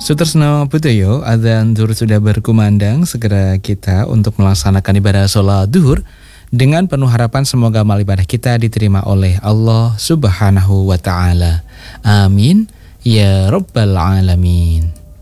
Sutresno Budoyo, adzan zuhur sudah berkumandang. Segera kita untuk melaksanakan ibadah sholat duhur dengan penuh harapan semoga amal ibadah kita diterima oleh Allah Subhanahu wa Ta'ala. Amin ya Rabbal Alamin.